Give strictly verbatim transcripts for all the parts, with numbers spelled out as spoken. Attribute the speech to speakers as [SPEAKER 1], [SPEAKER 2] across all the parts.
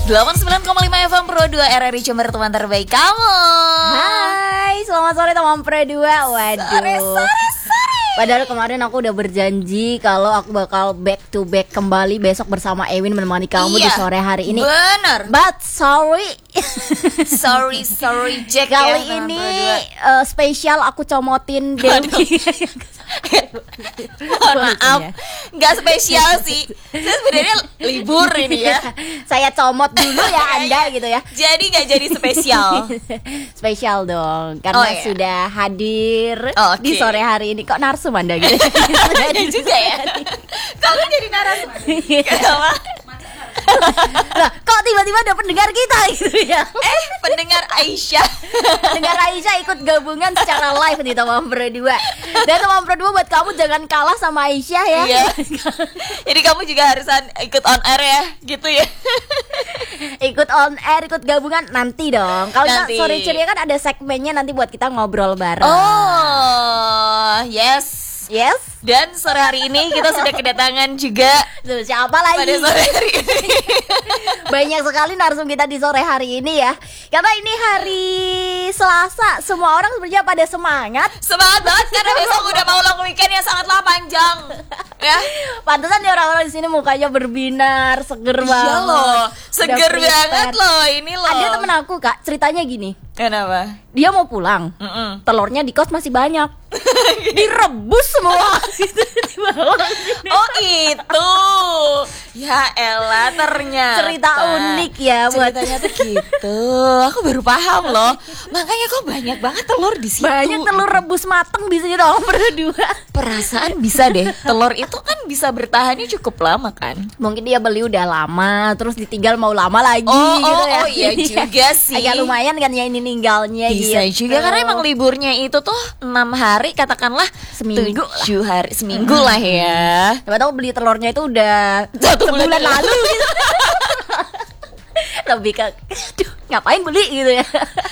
[SPEAKER 1] delapan puluh sembilan koma lima F M Pro dua R R I Jember, teman terbaik kamu.
[SPEAKER 2] Hai, selamat sore teman Pro dua. Waduh.
[SPEAKER 1] Sore, sore, sore.
[SPEAKER 2] Padahal kemarin aku udah berjanji kalau aku bakal back to back kembali besok bersama Ewin menemani kamu
[SPEAKER 1] Iya,
[SPEAKER 2] di sore hari ini.
[SPEAKER 1] Bener.
[SPEAKER 2] But sorry.
[SPEAKER 1] Sorry, sorry Jack.
[SPEAKER 2] Kali
[SPEAKER 1] ya,
[SPEAKER 2] ini
[SPEAKER 1] Pro dua.
[SPEAKER 2] uh, spesial aku comotin Dewi.
[SPEAKER 1] Mohon maaf, nggak spesial sih. Saya sebenarnya libur ini ya.
[SPEAKER 2] Saya comot dulu ya Anda gitu ya.
[SPEAKER 1] Jadi nggak jadi spesial.
[SPEAKER 2] Spesial dong, karena
[SPEAKER 1] Oh, iya.
[SPEAKER 2] sudah hadir
[SPEAKER 1] Oh,
[SPEAKER 2] di
[SPEAKER 1] oke.
[SPEAKER 2] sore hari ini. Kok narsum Anda gitu?
[SPEAKER 1] Iya juga ya. Kamu jadi narasumber. Kenapa?
[SPEAKER 2] Lah, kok tiba-tiba ada pendengar kita gitu ya?
[SPEAKER 1] Eh, pendengar Aisyah.
[SPEAKER 2] Pendengar Aisyah ikut gabungan secara live di Teman Pro dua. Dan Teman Pro dua buat kamu jangan kalah sama Aisyah ya.
[SPEAKER 1] Iya. Jadi kamu juga harusan ikut on air ya, gitu ya.
[SPEAKER 2] Ikut on air, ikut gabungan nanti dong. Kalau kita
[SPEAKER 1] Nanti.
[SPEAKER 2] sore ceria kan ada segmennya nanti buat kita ngobrol bareng.
[SPEAKER 1] Oh, yes.
[SPEAKER 2] Yes.
[SPEAKER 1] Dan sore hari ini kita sudah kedatangan juga
[SPEAKER 2] Tuh, siapa lagi?
[SPEAKER 1] pada sore hari ini.
[SPEAKER 2] Banyak sekali narsum kita di sore hari ini ya. Karena ini hari Selasa, semua orang sebenarnya pada semangat.
[SPEAKER 1] Semangat banget karena besok udah mau long weekend yang sangatlah panjang. Ya.
[SPEAKER 2] Pantesan nih orang-orang di sini mukanya berbinar, seger
[SPEAKER 1] Iya
[SPEAKER 2] banget.
[SPEAKER 1] loh, seger
[SPEAKER 2] Udah prepare.
[SPEAKER 1] banget loh ini loh.
[SPEAKER 2] Ada temen aku Kak, ceritanya gini.
[SPEAKER 1] Kenapa?
[SPEAKER 2] Dia mau pulang,
[SPEAKER 1] Mm-mm.
[SPEAKER 2] telurnya di kos masih banyak, direbus semua gitu, dibawa sini.
[SPEAKER 1] Oh itu. Ya elah ternyata
[SPEAKER 2] Cerita unik ya buat-
[SPEAKER 1] ceritanya tuh gitu. Aku baru paham loh. Makanya kok banyak banget telur di situ.
[SPEAKER 2] Banyak telur rebus mateng di sini dong berdua.
[SPEAKER 1] Perasaan bisa deh. Telur itu kan bisa bertahannya cukup lama kan.
[SPEAKER 2] Mungkin dia beli udah lama, terus ditinggal mau lama lagi
[SPEAKER 1] Oh,
[SPEAKER 2] gitu
[SPEAKER 1] oh,
[SPEAKER 2] ya.
[SPEAKER 1] oh, iya juga sih.
[SPEAKER 2] Agak lumayan kan ya ini ninggalnya
[SPEAKER 1] Bisa
[SPEAKER 2] gitu.
[SPEAKER 1] juga karena emang liburnya itu tuh enam hari katakanlah
[SPEAKER 2] Seminggu
[SPEAKER 1] tujuh hari seminggu lah ya.
[SPEAKER 2] Coba tahu beli telurnya itu udah
[SPEAKER 1] Satu bulan
[SPEAKER 2] sebulan
[SPEAKER 1] lalu.
[SPEAKER 2] lalu gitu. Lebih ke aduh, ngapain beli gitu ya.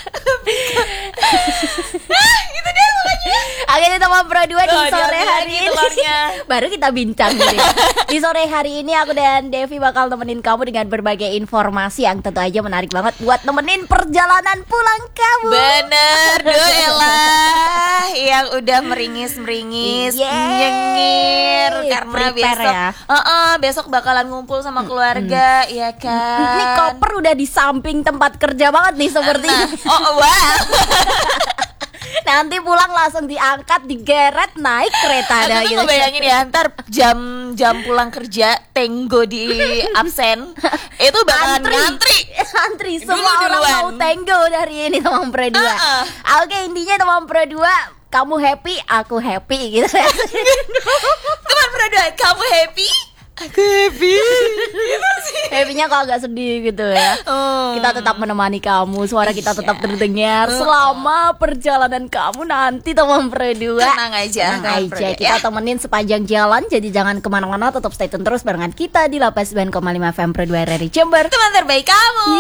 [SPEAKER 1] Gitu deh makanya.
[SPEAKER 2] Akhirnya teman Pro dua di
[SPEAKER 1] Tuh,
[SPEAKER 2] sore
[SPEAKER 1] diambil
[SPEAKER 2] hari
[SPEAKER 1] lagi
[SPEAKER 2] ini
[SPEAKER 1] telurnya.
[SPEAKER 2] baru kita bincang gitu ya. Di sore hari ini aku dan Devi bakal temenin kamu dengan berbagai informasi yang tentu aja menarik banget buat nemenin perjalanan pulang kamu.
[SPEAKER 1] Bener, doelah yang udah meringis-meringis,
[SPEAKER 2] Yeay.
[SPEAKER 1] nyengir karena
[SPEAKER 2] Prepare
[SPEAKER 1] besok,
[SPEAKER 2] ya.
[SPEAKER 1] uh-uh, besok bakalan ngumpul sama keluarga, ya kan?
[SPEAKER 2] Ini koper udah di samping tempat kerja banget nih seperti
[SPEAKER 1] Nah, oh wow.
[SPEAKER 2] nanti pulang langsung diangkat, digeret, naik kereta
[SPEAKER 1] Aku
[SPEAKER 2] ada
[SPEAKER 1] tuh
[SPEAKER 2] gitu.
[SPEAKER 1] ngebayangin ya, ntar jam jam pulang kerja tenggo di absen itu bakalan ngantri.
[SPEAKER 2] Antri
[SPEAKER 1] Dulu
[SPEAKER 2] semua orang
[SPEAKER 1] duluan.
[SPEAKER 2] mau tenggo dari ini teman Pro dua.
[SPEAKER 1] Uh-uh.
[SPEAKER 2] Oke, intinya teman Pro dua, kamu happy, aku happy gitu ya.
[SPEAKER 1] Teman Pro dua, kamu happy? Aku happy. Gitu sih.
[SPEAKER 2] Happy-nya kok agak sedih gitu ya.
[SPEAKER 1] Oh.
[SPEAKER 2] Kita tetap menemani kamu, suara kita tetap terdengar
[SPEAKER 1] Uh-uh.
[SPEAKER 2] selama perjalanan kamu nanti teman Pro dua.
[SPEAKER 1] Tenang aja,
[SPEAKER 2] Tenang
[SPEAKER 1] teman Pro
[SPEAKER 2] aja,
[SPEAKER 1] dua,
[SPEAKER 2] kita
[SPEAKER 1] ya.
[SPEAKER 2] temenin sepanjang jalan. Jadi jangan kemana-mana, tetap stay tune terus barengan kita di delapan puluh sembilan koma lima F M Pro dua R R I Jember.
[SPEAKER 1] Teman terbaik kamu.